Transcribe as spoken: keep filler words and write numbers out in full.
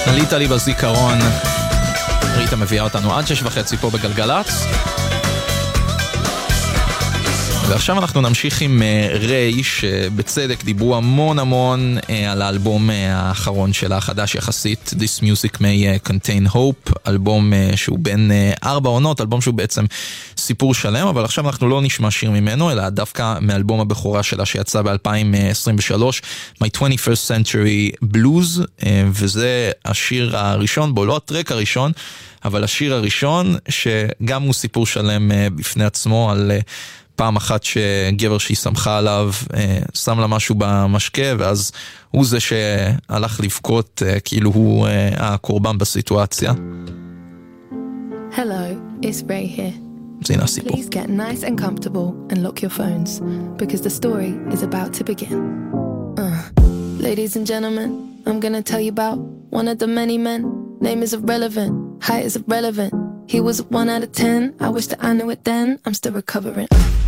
עלית לי בזיכרון. ריטה מביאה אותנו עד שש וחצי פה בגלגלץ. ועכשיו אנחנו נמשיך עם ריי, שבצדק דיברו המון המון על האלבום האחרון שלה, החדש יחסית, This Music May Contain Hope, אלבום שהוא בין ארבע עונות, אלבום שהוא בעצם סיפור שלם, אבל עכשיו אנחנו לא נשמע שיר ממנו, אלא דווקא מאלבום הבכורה שלה שיצא ב-אלפיים עשרים ושלוש, My twenty-first Century Blues, וזה השיר הראשון בו, לא הטרק הראשון, אבל השיר הראשון שגם הוא סיפור שלם בפני עצמו על פעם אחת שגבר שהיא שמחה עליו שם לה משהו במשקה, ואז הוא זה שהלך לבכות כאילו הוא הקורבן בסיטואציה. Hello, it's Ray here. זה הנה הסיפור. Please get nice and comfortable and lock your phones because the story is about to begin. Uh, ladies and gentlemen, I'm gonna tell you about one of the many men. Name is irrelevant, height is irrelevant. He was a one out of ten. I wish that I knew it then. I'm still recovering.